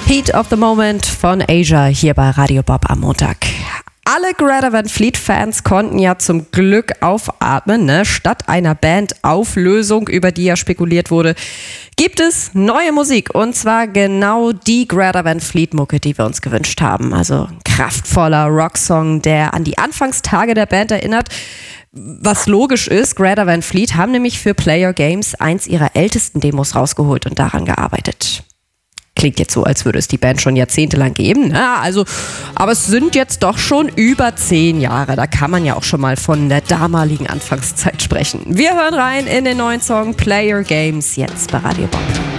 Heat of the Moment von Asia hier bei Radio Bob am Montag. Alle Greta Van Fleet-Fans konnten ja zum Glück aufatmen, ne? Statt einer Bandauflösung, über die ja spekuliert wurde, gibt es neue Musik. Und zwar genau die Greta Van Fleet-Mucke, die wir uns gewünscht haben. Also ein kraftvoller Rocksong, der an die Anfangstage der Band erinnert. Was logisch ist, Greta Van Fleet haben nämlich für Play Your Games eins ihrer ältesten Demos rausgeholt und daran gearbeitet. Klingt jetzt so, als würde es die Band schon jahrzehntelang geben. Aber es sind jetzt doch schon über 10 Jahre. Da kann man ja auch schon mal von der damaligen Anfangszeit sprechen. Wir hören rein in den neuen Song Play Your Games jetzt bei Radio Bob.